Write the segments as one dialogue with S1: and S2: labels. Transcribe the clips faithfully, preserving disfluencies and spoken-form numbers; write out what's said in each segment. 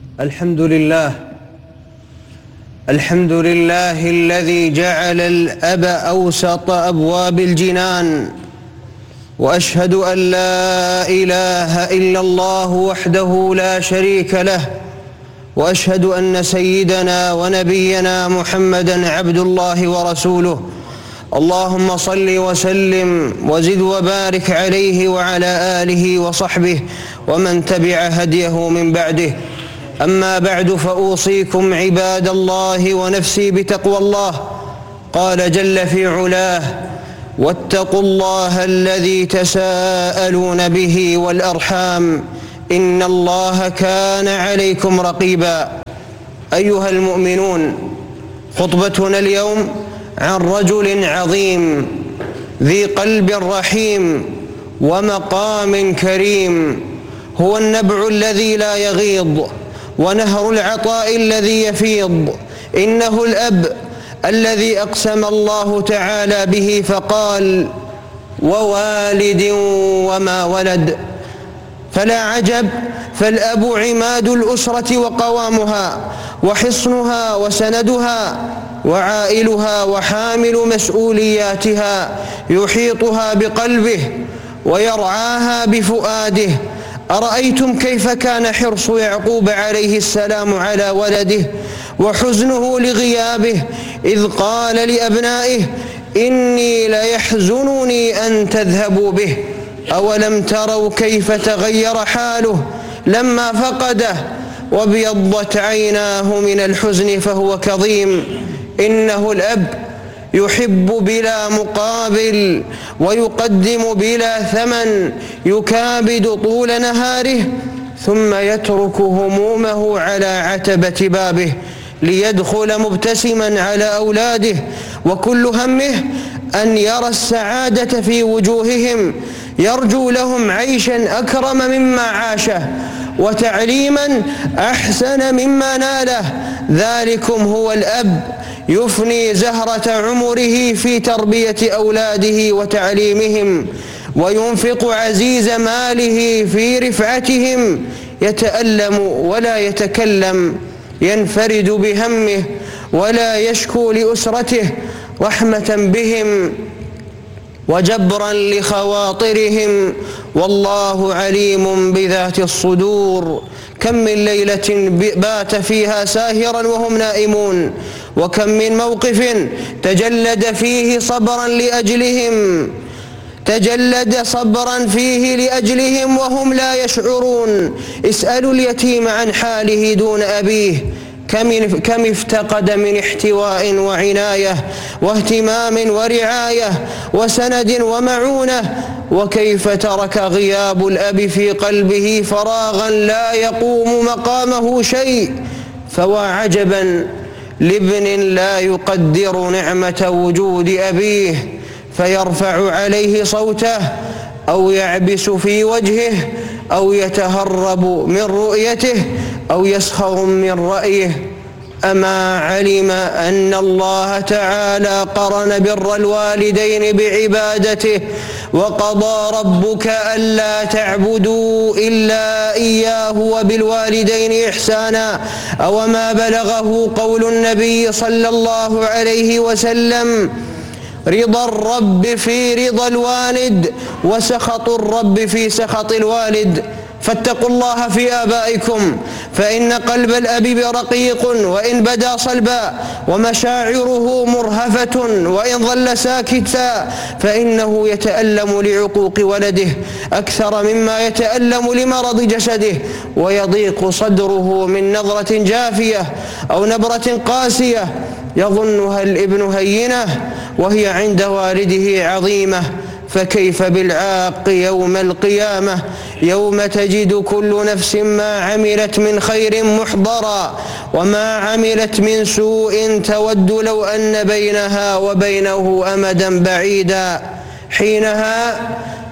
S1: الحمد لله الحمد لله الذي جعل الأب أوسط أبواب الجنان، وأشهد أن لا إله إلا الله وحده لا شريك له، وأشهد أن سيدنا ونبينا محمدًا عبد الله ورسوله. اللهم صل وسلم وزد وبارك عليه وعلى آله وصحبه ومن تبع هديه من بعده. أما بعد، فأوصيكم عباد الله ونفسي بتقوى الله. قال جل في علاه: واتقوا الله الذي تساءلون به والأرحام إن الله كان عليكم رقيبا. أيها المؤمنون، خطبتنا اليوم عن رجل عظيم ذي قلب رحيم ومقام كريم، هو النبع الذي لا يغيض ونهر العطاء الذي يفيض. إنه الأب الذي أقسم الله تعالى به فقال: ووالد وما ولد. فلا عجب، فالأب عماد الأسرة وقوامها وحصنها وسندها وعائلها وحامل مسؤولياتها، يحيطها بقلبه ويرعاها بفؤاده. أرأيتم كيف كان حرص يعقوب عليه السلام على ولده وحزنه لغيابه، إذ قال لأبنائه: إني ليحزنني أن تذهبوا به. أولم تروا كيف تغير حاله لما فقده، وابيضت عيناه من الحزن فهو كظيم. إنه الأب يحب بلا مقابل ويقدم بلا ثمن، يكابد طول نهاره ثم يترك همومه على عتبة بابه ليدخل مبتسما على أولاده، وكل همه أن يرى السعادة في وجوههم، يرجو لهم عيشا أكرم مما عاشه وتعليما أحسن مما ناله. ذلكم هو الأب، يفني زهرة عمره في تربية أولاده وتعليمهم، وينفق عزيز ماله في رفعتهم، يتألم ولا يتكلم، ينفرد بهمه ولا يشكو لأسرته، رحمة بهم وجبرا لخواطرهم، والله عليم بذات الصدور. كم من ليلة بات فيها ساهرا وهم نائمون، وكم من موقف تجلد فيه صبرا لأجلهم تجلد صبرا فيه لأجلهم وهم لا يشعرون. اسألوا اليتيم عن حاله دون أبيه، كم افتقد من احتواء وعناية واهتمام ورعاية وسند ومعونة، وكيف ترك غياب الأب في قلبه فراغا لا يقوم مقامه شيء. فوا عجبا لابن لا يقدر نعمة وجود أبيه، فيرفع عليه صوته أو يعبس في وجهه أو يتهرب من رؤيته أو يسخر من رأيه. أما علم أن الله تعالى قرن بر الوالدين بعبادته، وقضى ربك ألا تعبدوا إلا إياه وبالوالدين إحسانا. أوما بلغه قول النبي صلى الله عليه وسلم: رضا الرب في رضا الوالد، وسخط الرب في سخط الوالد. فاتقوا الله في آبائكم، فإن قلب الأب رقيق وإن بدا صلبا، ومشاعره مرهفة وإن ظل ساكتا، فإنه يتألم لعقوق ولده أكثر مما يتألم لمرض جسده، ويضيق صدره من نظرة جافية أو نبرة قاسية يظنها الابن هينة وهي عند والده عظيمة. فكيف بالعاق يوم القيامة، يوم تجد كل نفس ما عملت من خير محضرا، وما عملت من سوء تود لو أن بينها وبينه أمدا بعيدا. حينها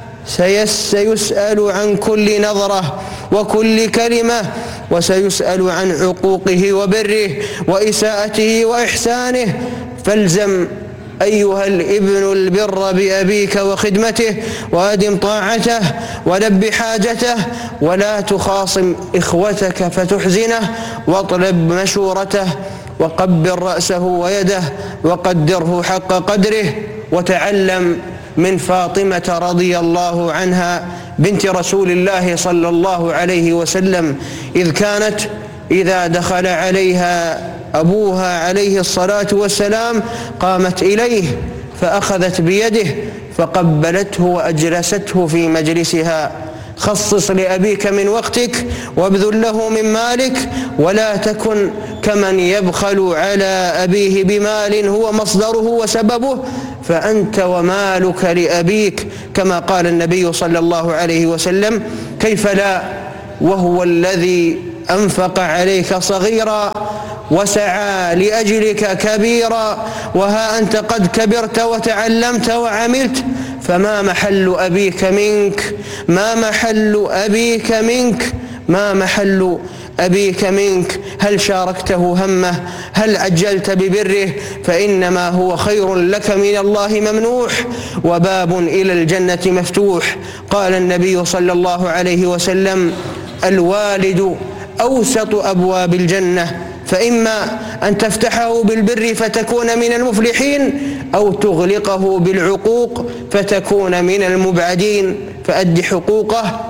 S1: سيسأل عن كل نظرة وكل كلمة، وسيسأل عن عقوقه وبره وإساءته وإحسانه. فالزم أيها الابن البر بأبيك وخدمته، وأدم طاعته ولب حاجته، ولا تخاصم إخوتك فتحزنه، واطلب مشورته، وقبل رأسه ويده، وقدره حق قدره. وتعلم من فاطمة رضي الله عنها بنت رسول الله صلى الله عليه وسلم، إذ كانت إذا دخل عليها أبوها عليه الصلاة والسلام قامت إليه فأخذت بيده فقبلته وأجلسته في مجلسها. خصص لأبيك من وقتك وابذل له من مالك، ولا تكن كمن يبخل على أبيه بمال هو مصدره وسببه، فأنت ومالك لأبيك، كما قال النبي صلى الله عليه وسلم: كيف لا وهو الذي أنفق عليك صغيرا وسعى لأجلك كبيرا، وها أنت قد كبرت وتعلمت وعملت، فما محل أبيك منك ما محل أبيك منك ما محل أبيك منك هل شاركته همه؟ هل عجلت ببره؟ فإنما هو خير لك من الله ممنوح، وباب إلى الجنة مفتوح. قال النبي صلى الله عليه وسلم: الوالد أوسط أبواب الجنة، فإما أن تفتحه بالبر فتكون من المفلحين، أو تغلقه بالعقوق فتكون من المبعدين. فأد حقوقه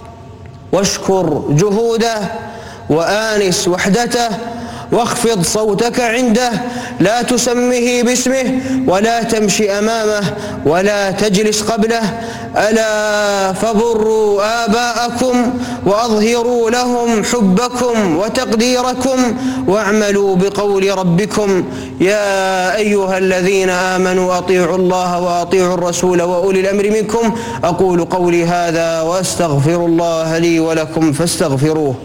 S1: واشكر جهوده وآنس وحدته، واخفض صوتك عنده، لا تسمه باسمه ولا تمشي أمامه ولا تجلس قبله. ألا فبروا آباءكم وأظهروا لهم حبكم وتقديركم، واعملوا بقول ربكم. يا أيها الذين آمنوا أطيعوا الله وأطيعوا الرسول وأولي الأمر منكم. أقول قولي هذا وأستغفر الله لي ولكم فاستغفروه.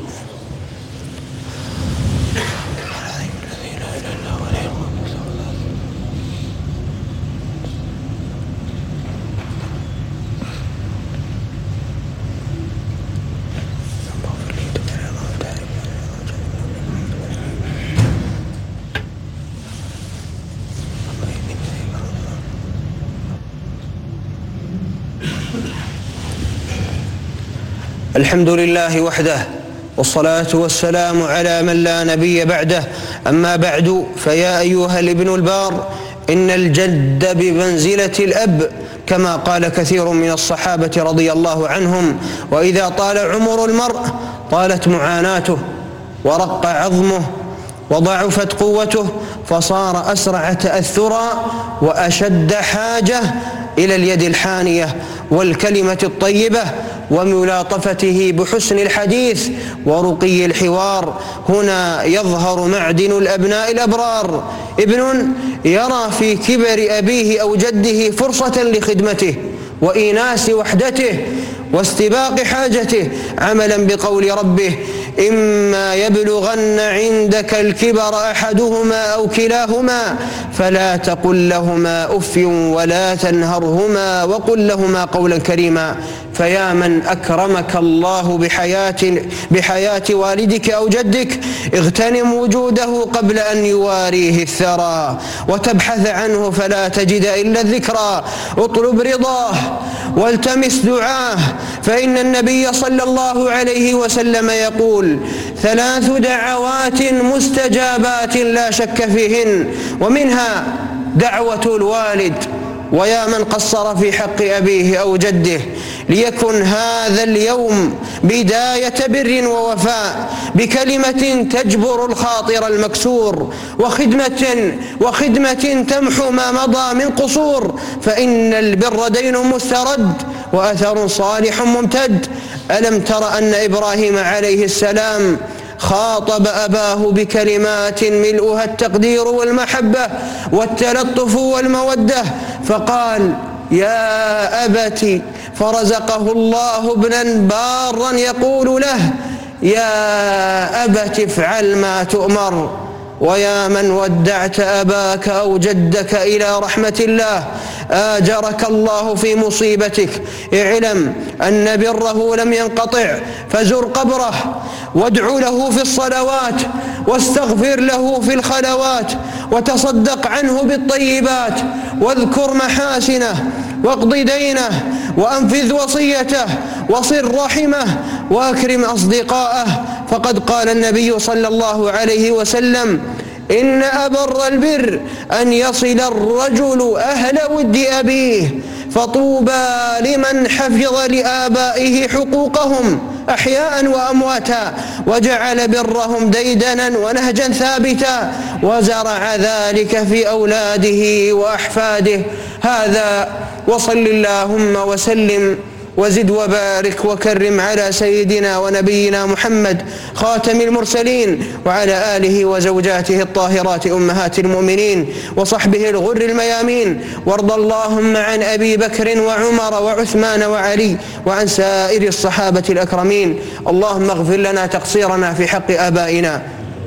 S1: الحمد لله وحده، والصلاة والسلام على من لا نبي بعده. أما بعد، فيا أيها الابن البار، إن الجد بمنزلة الأب، كما قال كثير من الصحابة رضي الله عنهم: وإذا طال عمر المرء طالت معاناته، ورق عظمه، وضعفت قوته، فصار أسرع تأثرا وأشد حاجة إلى اليد الحانية والكلمة الطيبة وملاطفته بحسن الحديث ورقي الحوار. هنا يظهر معدن الأبناء الأبرار: ابن يرى في كبر أبيه أو جده فرصة لخدمته وإيناس وحدته واستباق حاجته، عملا بقول ربه: إما يبلغن عندك الكبر أحدهما أو كلاهما فلا تقل لهما أف ولا تنهرهما وقل لهما قولا كريما. فيا من أكرمك الله بحياة, بحياة والدك أو جدك، اغتنم وجوده قبل أن يواريه الثرى، وتبحث عنه فلا تجد إلا الذكرى. اطلب رضاه والتمس دعاه، فإن النبي صلى الله عليه وسلم يقول: ثلاث دعوات مستجابات لا شك فيهن، ومنها دعوة الوالد. ويا من قصر في حق أبيه أو جده، ليكن هذا اليوم بداية بر ووفاء بكلمة تجبر الخاطر المكسور، وخدمة, وخدمة تمحو ما مضى من قصور، فإن البر دين مسترد وأثر صالح ممتد. ألم تر أن إبراهيم عليه السلام خاطب أباه بكلمات ملؤها التقدير والمحبة والتلطف والمودة، فقال: يا أبت، فرزقه الله ابنا بارا يقول له: يا أبت افعل ما تؤمر. ويا من ودعت أباك أو جدك إلى رحمة الله، آجرك الله في مصيبتك. اعلم أن بره لم ينقطع، فزر قبره وادع له في الصلوات واستغفر له في الخلوات وتصدق عنه بالطيبات واذكر محاسنه واقض دينه وأنفذ وصيته وصل رحمه وأكرم أصدقاءه. فقد قال النبي صلى الله عليه وسلم: إن أبر البر أن يصل الرجل أهل ود أبيه، فطوبى لمن حفظ لآبائه حقوقهم أحياء وأمواتا وجعل برهم ديدنا ونهجا ثابتا وزرع ذلك في أولاده وأحفاده. هذا، وصل اللهم وسلم وزد وبارك وكرم على سيدنا ونبينا محمد خاتم المرسلين وعلى آله وزوجاته الطاهرات أمهات المؤمنين وصحبه الغر الميامين. وارض اللهم عن أبي بكر وعمر وعثمان وعلي وعن سائر الصحابة الأكرمين. اللهم اغفر لنا تقصيرنا في حق آبائنا،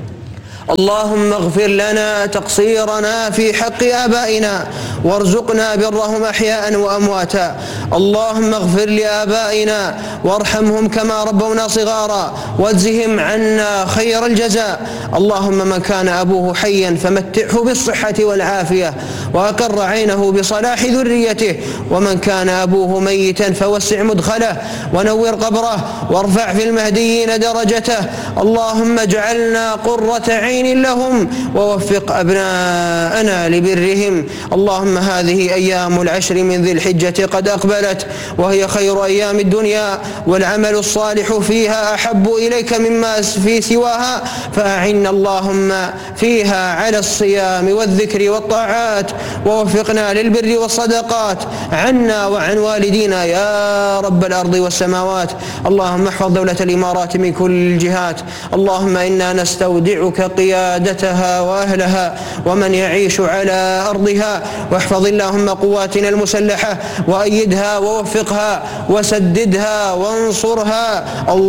S1: اللهم اغفر لنا تقصيرنا في حق آبائنا وارزقنا برهم أحياء وأمواتا. اللهم اغفر لآبائنا وارحمهم كما ربونا صغارا واجزهم عنا خير الجزاء. اللهم من كان أبوه حيا فمتعه بالصحة والعافية وأقر عينه بصلاح ذريته، ومن كان أبوه ميتا فوسع مدخله ونور قبره وارفع في المهديين درجته. اللهم اجعلنا قرة عين لهم ووفق أبناءنا لبرهم. اللهم هذه أيام العشر من ذي الحجة قد أقبلت، وهي خير أيام الدنيا، والعمل الصالح فيها أحب إليك مما في سواها، فأعنا اللهم فيها على الصيام والذكر والطاعات، ووفقنا للبر والصدقات عنا وعن والدينا يا رب الأرض والسماوات. اللهم احفظ دولة الإمارات من كل الجهات. اللهم إنا نستودعك قيادتها وأهلها ومن يعيش على أرضها، واحفظ اللهم قواتنا المسلحة وأيدها ووفقها وسددها وانصرها،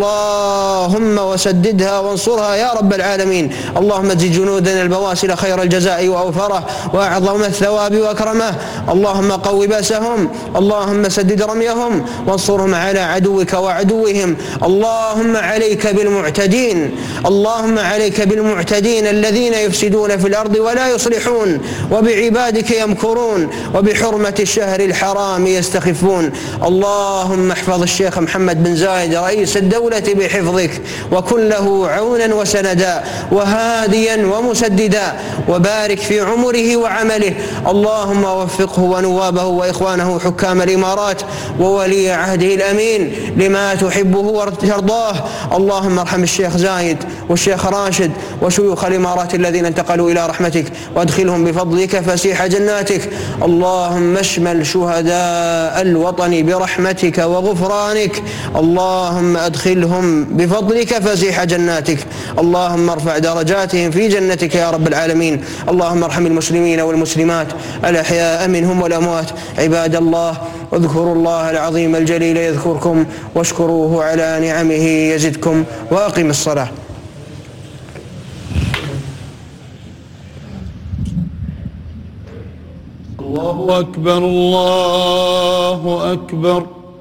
S1: اللهم وسددها وانصرها يا رب العالمين. اللهم اجزي جنودنا البواسل خير الجزاء وأوفره وأعظم الثواب وأكرمه. اللهم قو بأسهم، اللهم سدد رميهم وانصرهم على عدوك وعدوهم. اللهم عليك بالمعتدين، اللهم عليك بالمعتدين الذين يفسدون في الأرض ولا يصلحون، وبعبادك يمكرون، وبحرمة الشهر الحرام يستخفون. اللهم احفظ الشيخ محمد بن زايد رئيس الدولة بحفظك، وكن له عونا وسندا وهاديا ومسددا، وبارك في عمره وعمله. اللهم وفقه ونوابه وإخوانه حكام الإمارات وولي عهده الأمين لما تحبه وترضاه. اللهم ارحم الشيخ زايد والشيخ راشد وشيوخ الإمارات الذين انتقلوا إلى رحمتك، وادخلهم بفضلك فسيح جناتك. اللهم اشمل شهداء الوطن برحمتك وغفرانك. اللهم ادخلهم بفضلك فسيح جناتك. اللهم ارفع درجاتهم في جنتك يا رب العالمين. اللهم ارحم المسلمين والمسلمات الأحياء منهم والأموات. عباد الله، اذكروا الله العظيم الجليل يذكركم، واشكروه على نعمه يزدكم، وأقم الصلاة.
S2: الله أكبر، الله أكبر.